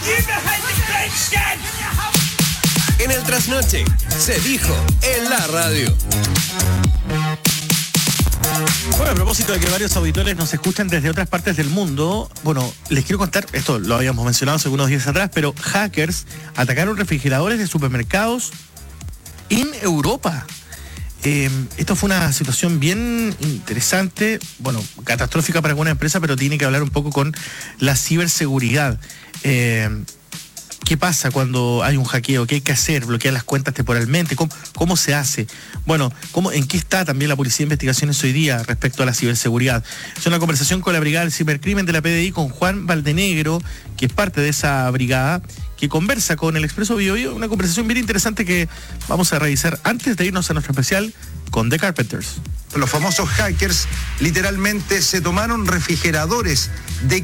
En el trasnoche se dijo en la radio. Bueno, a propósito de que varios auditores nos escuchan desde otras partes del mundo, bueno, les quiero contar, esto lo habíamos mencionado hace unos días atrás, pero hackers atacaron refrigeradores de supermercados en Europa. Esto fue una situación bien interesante, bueno, catastrófica para alguna empresa, pero tiene que hablar un poco con la ciberseguridad. ¿Qué pasa cuando hay un hackeo? ¿Qué hay que hacer? ¿Bloquear las cuentas temporalmente? ¿Cómo se hace? Bueno, ¿en qué está también la Policía de Investigaciones hoy día respecto a la ciberseguridad? Es una conversación con la Brigada del Cibercrimen de la PDI con Juan Valdenegro, que es parte de esa brigada, que conversa con el Expreso Biobío, una conversación bien interesante que vamos a revisar antes de irnos a nuestro especial con The Carpenters. Los famosos hackers literalmente se tomaron refrigeradores de